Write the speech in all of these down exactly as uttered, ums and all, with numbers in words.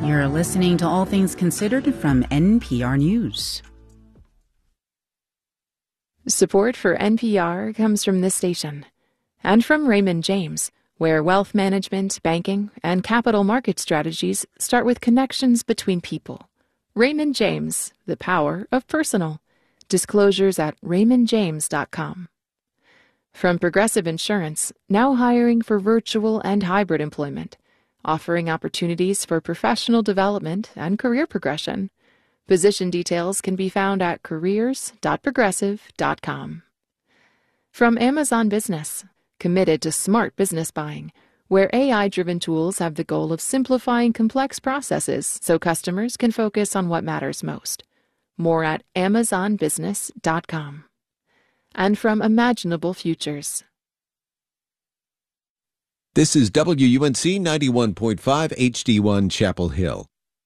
You're listening to All Things Considered from N P R News. Support for N P R comes from this station and from Raymond James, where wealth management, banking, and capital market strategies start with connections between people. Raymond James, the power of personal. Disclosures at raymond james dot com. From Progressive Insurance, now hiring for virtual and hybrid employment, offering opportunities for professional development and career progression. Position details can be found at careers dot progressive dot com. From Amazon Business, committed to smart business buying, where A I-driven tools have the goal of simplifying complex processes so customers can focus on what matters most. More at amazon business dot com. And from Imaginable Futures. This is W U N C ninety-one point five H D one Chapel Hill.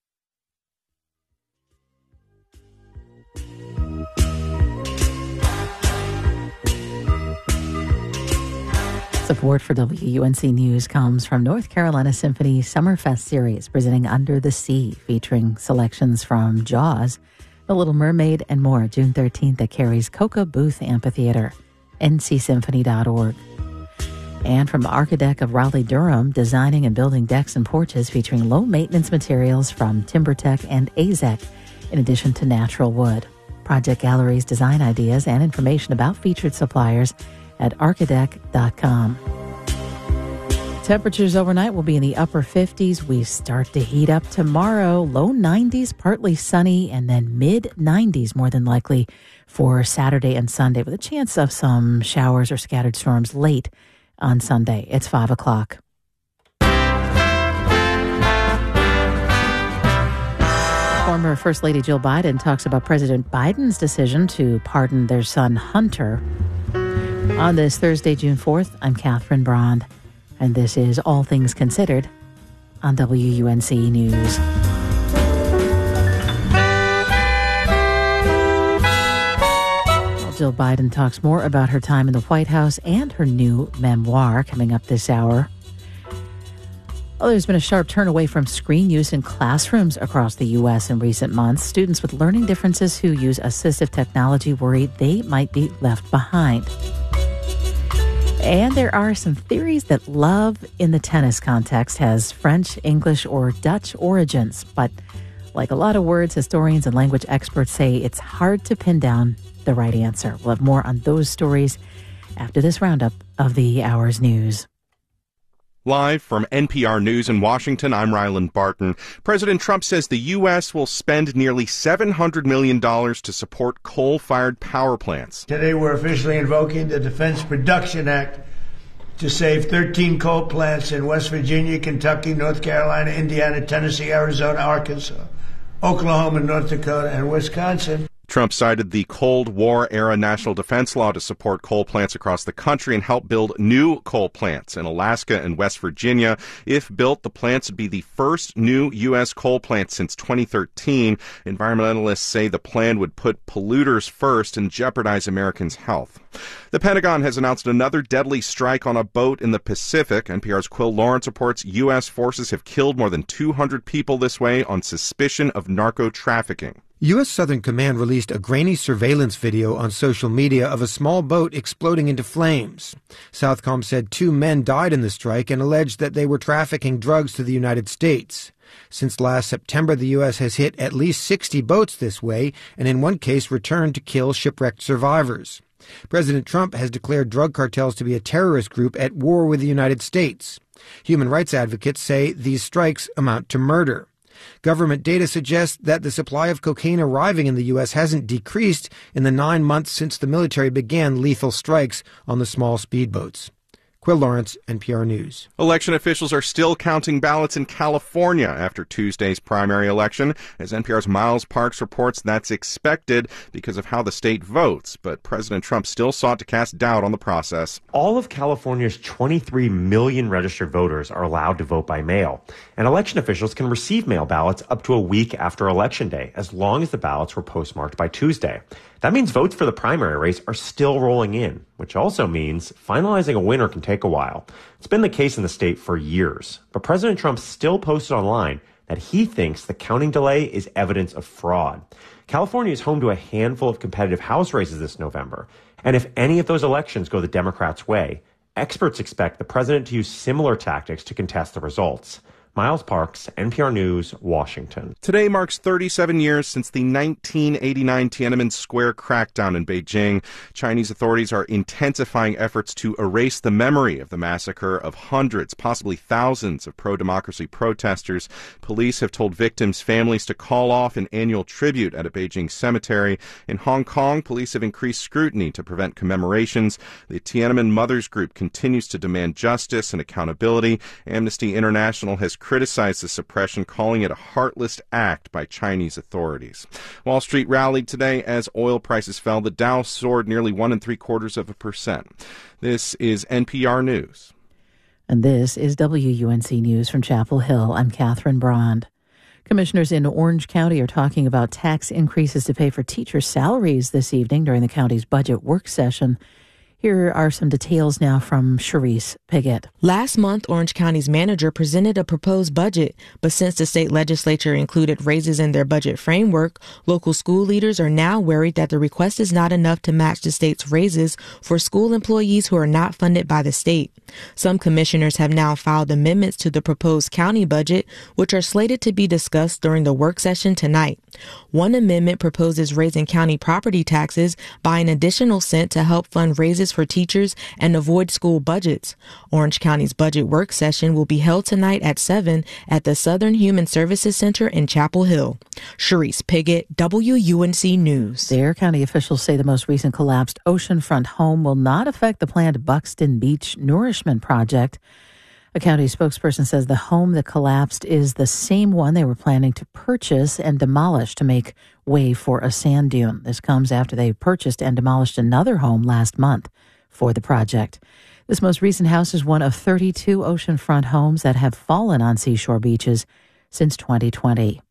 Support for W U N C News comes from North Carolina Symphony Summerfest Series, presenting Under the Sea, featuring selections from Jaws, The Little Mermaid, and more, June thirteenth at Carey's Coca Booth Amphitheater, N C symphony dot org. And from Archidec of Raleigh-Durham, designing and building decks and porches featuring low-maintenance materials from TimberTech and A Z E C, in addition to natural wood. Project galleries, design ideas, and information about featured suppliers at archidec dot com. Temperatures overnight will be in the upper fifties. We start to heat up tomorrow. Low nineties, partly sunny, and then mid nineties more than likely for Saturday and Sunday, with a chance of some showers or scattered storms late on Sunday. It's five o'clock. Former First Lady Jill Biden talks about President Biden's decision to pardon their son Hunter. On this Thursday, June fourth, I'm Catherine Brond, and this is All Things Considered on W U N C News. Well, Jill Biden talks more about her time in the White House and her new memoir coming up this hour. Well, there's been a sharp turn away from screen use in classrooms across the U S in recent months. Students with learning differences who use assistive technology worry they might be left behind. And there are some theories that love in the tennis context has French, English, or Dutch origins. But like a lot of words, historians and language experts say it's hard to pin down the right answer. We'll have more on those stories after this roundup of the hour's news. Live from N P R News in Washington, I'm Ryland Barton. President Trump says the U S will spend nearly seven hundred million dollars to support coal-fired power plants. Today we're officially invoking the Defense Production Act to save thirteen coal plants in West Virginia, Kentucky, North Carolina, Indiana, Tennessee, Arizona, Arkansas, Oklahoma, North Dakota, and Wisconsin. Trump cited the Cold War-era national defense law to support coal plants across the country and help build new coal plants in Alaska and West Virginia. If built, the plants would be the first new U S coal plant since twenty thirteen. Environmentalists say the plan would put polluters first and jeopardize Americans' health. The Pentagon has announced another deadly strike on a boat in the Pacific. N P R's Quill Lawrence reports U S forces have killed more than two hundred people this way on suspicion of narco-trafficking. U S Southern Command released a grainy surveillance video on social media of a small boat exploding into flames. Southcom said two men died in the strike and alleged that they were trafficking drugs to the United States. Since last September, the U S has hit at least sixty boats this way, and in one case returned to kill shipwrecked survivors. President Trump has declared drug cartels to be a terrorist group at war with the United States. Human rights advocates say these strikes amount to murder. Government data suggests that the supply of cocaine arriving in the U S hasn't decreased in the nine months since the military began lethal strikes on the small speedboats. Quill Lawrence, N P R News. Election officials are still counting ballots in California after Tuesday's primary election. As N P R's Miles Parks reports, that's expected because of how the state votes. But President Trump still sought to cast doubt on the process. All of California's twenty-three million registered voters are allowed to vote by mail. And election officials can receive mail ballots up to a week after Election Day, as long as the ballots were postmarked by Tuesday. That means votes for the primary race are still rolling in, which also means finalizing a winner can take a while. It's been the case in the state for years, but President Trump still posted online that he thinks the counting delay is evidence of fraud. California is home to a handful of competitive House races this November, and if any of those elections go the Democrats' way, experts expect the president to use similar tactics to contest the results. Miles Parks, N P R News, Washington. Today marks thirty-seven years since the nineteen eighty-nine Tiananmen Square crackdown in Beijing. Chinese authorities are intensifying efforts to erase the memory of the massacre of hundreds, possibly thousands of pro-democracy protesters. Police have told victims' families to call off an annual tribute at a Beijing cemetery. In Hong Kong, police have increased scrutiny to prevent commemorations. The Tiananmen Mothers Group continues to demand justice and accountability. Amnesty International has criticized the suppression, calling it a heartless act by Chinese authorities. Wall Street rallied today as oil prices fell. The Dow soared nearly one and three quarters of a percent. This is N P R News. And this is W U N C News from Chapel Hill. I'm Catherine Brond. Commissioners in Orange County are talking about tax increases to pay for teachers' salaries this evening during the county's budget work session. Here are some details now from Charisse Piggott. Last month, Orange County's manager presented a proposed budget, but since the state legislature included raises in their budget framework, local school leaders are now worried that the request is not enough to match the state's raises for school employees who are not funded by the state. Some commissioners have now filed amendments to the proposed county budget, which are slated to be discussed during the work session tonight. One amendment proposes raising county property taxes by an additional cent to help fund raises for teachers and avoid school budgets. Orange County's budget work session will be held tonight at seven at the Southern Human Services Center in Chapel Hill. Charisse Piggott, W U N C News. There, county officials say the most recent collapsed oceanfront home will not affect the planned Buxton Beach Nourishment Project. A county spokesperson says the home that collapsed is the same one they were planning to purchase and demolish to make way for a sand dune. This comes after they purchased and demolished another home last month for the project. This most recent house is one of thirty-two oceanfront homes that have fallen on seashore beaches since twenty twenty.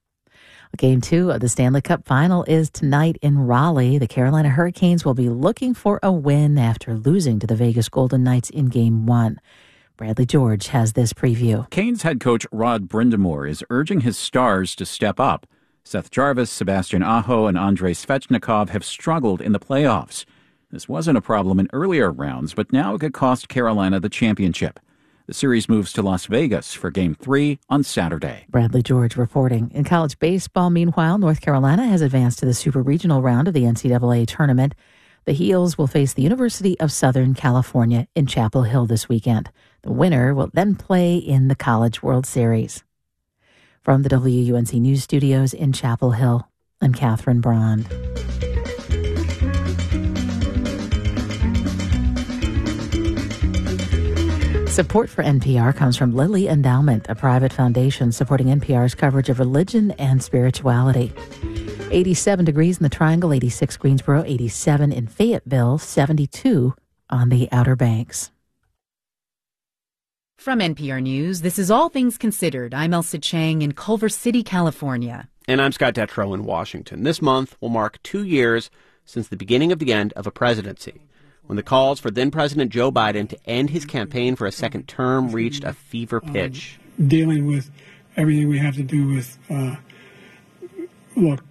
Game two of the Stanley Cup Final is tonight in Raleigh. The Carolina Hurricanes will be looking for a win after losing to the Vegas Golden Knights in Game one. Bradley George has this preview. Canes head coach Rod Brind'Amour is urging his stars to step up. Seth Jarvis, Sebastian Aho, and Andrei Svechnikov have struggled in the playoffs. This wasn't a problem in earlier rounds, but now it could cost Carolina the championship. The series moves to Las Vegas for Game three on Saturday. Bradley George reporting. In college baseball, meanwhile, North Carolina has advanced to the Super Regional round of the N C double A tournament. The Heels will face the University of Southern California in Chapel Hill this weekend. The winner will then play in the College World Series. From the W U N C News Studios in Chapel Hill, I'm Catherine Brond. Support for N P R comes from Lilly Endowment, a private foundation supporting N P R's coverage of religion and spirituality. eighty-seven degrees in the Triangle, eighty-six Greensboro, eighty-seven in Fayetteville, seventy-two on the Outer Banks. From N P R News, this is All Things Considered. I'm Elsa Chang in Culver City, California. And I'm Scott Detrow in Washington. This month will mark two years since the beginning of the end of a presidency, when the calls for then-President Joe Biden to end his campaign for a second term reached a fever pitch. Uh, dealing with everything we have to do with, uh, look,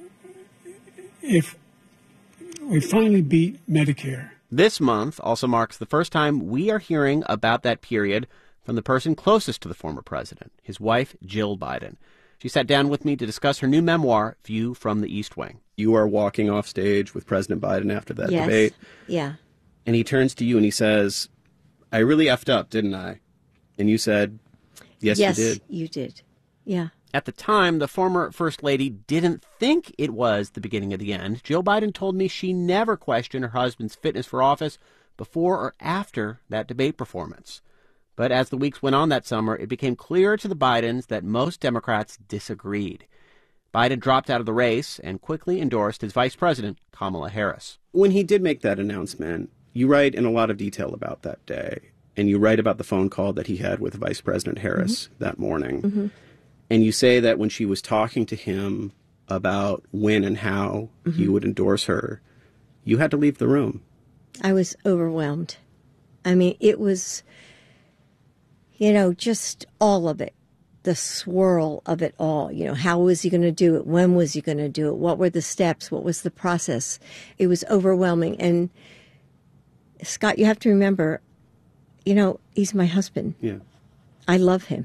if we finally beat Medicare. This month also marks the first time we are hearing about that period from the person closest to the former president, his wife, Jill Biden. She sat down with me to discuss her new memoir, View from the East Wing. You are walking off stage with President Biden after that yes. debate. Yeah. And he turns to you and he says, I really effed up, didn't I? And you said, yes, yes you did. you did. Yeah. At the time, the former First Lady didn't think it was the beginning of the end. Jill Biden told me she never questioned her husband's fitness for office before or after that debate performance. But as the weeks went on that summer, it became clear to the Bidens that most Democrats disagreed. Biden dropped out of the race and quickly endorsed his vice president, Kamala Harris. When he did make that announcement, you write in a lot of detail about that day, and you write about the phone call that he had with Vice President Harris mm-hmm. that morning. Mm-hmm. And you say that when she was talking to him about when and how mm-hmm. he would endorse her, you had to leave the room. I was overwhelmed. I mean, it was, you know, just all of it. the swirl of it all. You know, how was he going to do it? When was he going to do it? What were the steps? What was the process? It was overwhelming. And Scott, you have to remember, you know, he's my husband. Yeah. I love him.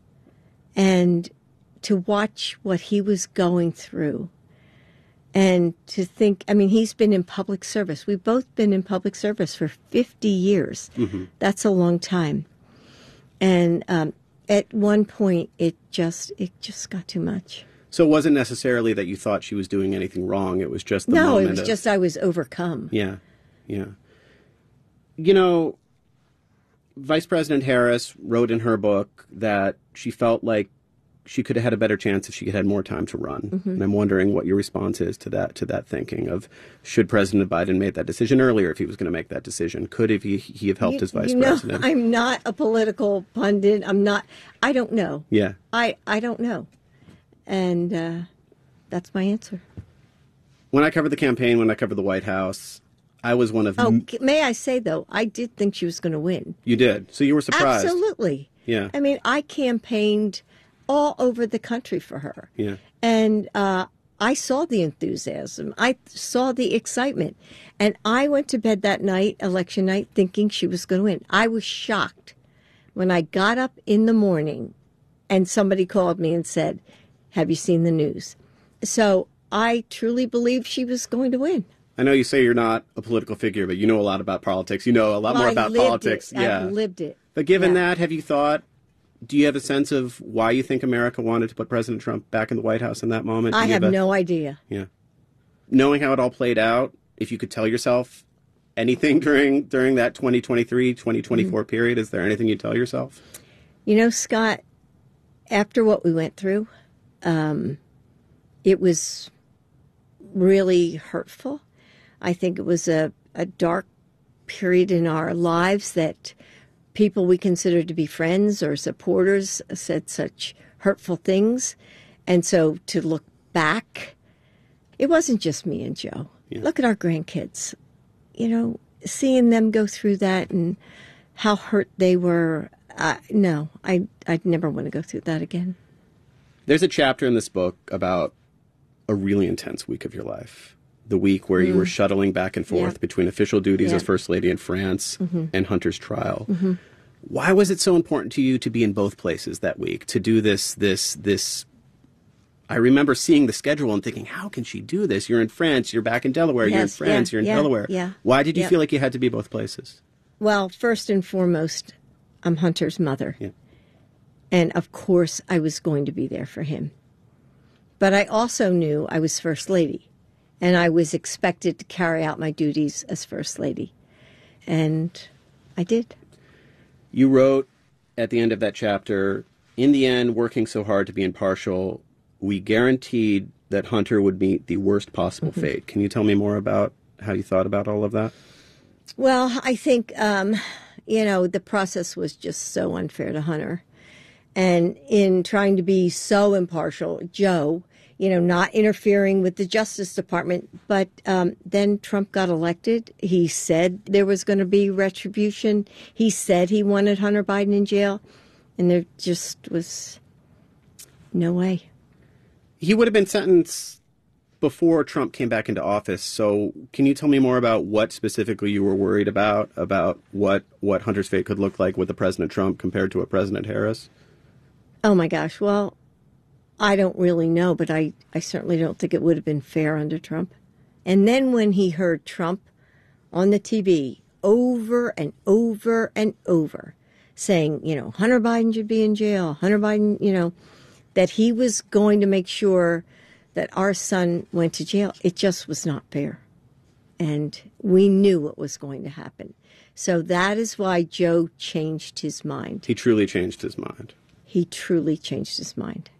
And to watch what he was going through and to think, I mean, he's been in public service. We've both been in public service for fifty years. Mm-hmm. That's a long time. And um, at one point, it just it just got too much. So it wasn't necessarily that you thought she was doing anything wrong. It was just the no, moment it was of, just I was overcome. Yeah, yeah. You know, Vice President Harris wrote in her book that she felt like she could have had a better chance if she had had more time to run. Mm-hmm. And I'm wondering what your response is to that to that thinking of, should President Biden made that decision earlier if he was going to make that decision? Could have he, he have helped you, as vice you know, president? I'm not a political pundit. I'm not. I don't know. Yeah. I, I don't know. And uh, that's my answer. When I covered the campaign, when I covered the White House, I was one of... Oh, m- may I say, though, I did think she was going to win. You did? So you were surprised? Absolutely. Yeah. I mean, I campaigned all over the country for her. Yeah. And uh, I saw the enthusiasm. I saw the excitement. And I went to bed that night, election night, thinking she was going to win. I was shocked when I got up in the morning and somebody called me and said, have you seen the news? So I truly believed she was going to win. I know you say you're not a political figure, but you know a lot about politics. You know a lot well, more I about lived politics. It. Yeah. I've lived it. But given yeah. that, have you thought, do you have a sense of why you think America wanted to put President Trump back in the White House in that moment? I have, have a, no idea. Yeah. Knowing how it all played out, if you could tell yourself anything during during that twenty twenty-three, twenty twenty-four mm-hmm. period, is there anything you tell yourself? You know, Scott, after what we went through, um, it was really hurtful. I think it was a, a dark period in our lives that people we considered to be friends or supporters said such hurtful things. And so to look back, it wasn't just me and Joe. Yeah. Look at our grandkids. You know, seeing them go through that and how hurt they were. Uh, no, I, I'd never want to go through that again. There's a chapter in this book about a really intense week of your life. The week where mm. you were shuttling back and forth yeah. between official duties yeah. as First Lady in France mm-hmm. and Hunter's trial. Mm-hmm. Why was it so important to you to be in both places that week, to do this, this, this? I remember seeing the schedule and thinking, how can she do this? You're in France, you're back in Delaware, yes, you're in France, yeah, you're in yeah, Delaware. Yeah, Why did you yeah. feel like you had to be both places? Well, first and foremost, I'm Hunter's mother. Yeah. And of course, I was going to be there for him. But I also knew I was First Lady, and I was expected to carry out my duties as First Lady. And I did. You wrote at the end of that chapter, in the end, working so hard to be impartial, we guaranteed that Hunter would meet the worst possible mm-hmm. fate. Can you tell me more about how you thought about all of that? Well, I think, um, you know, the process was just so unfair to Hunter. And in trying to be so impartial, Joe, you know, not interfering with the Justice Department. But um, then Trump got elected. He said there was going to be retribution. He said he wanted Hunter Biden in jail. And there just was no way. He would have been sentenced before Trump came back into office. So can you tell me more about what specifically you were worried about, about what, what Hunter's fate could look like with a President Trump compared to a President Harris? Oh, my gosh. Well, I don't really know, but I, I certainly don't think it would have been fair under Trump. And then when he heard Trump on the T V over and over and over saying, you know, Hunter Biden should be in jail, Hunter Biden, you know, that he was going to make sure that our son went to jail, it just was not fair. And we knew what was going to happen. So that is why Joe changed his mind. He truly changed his mind. He truly changed his mind.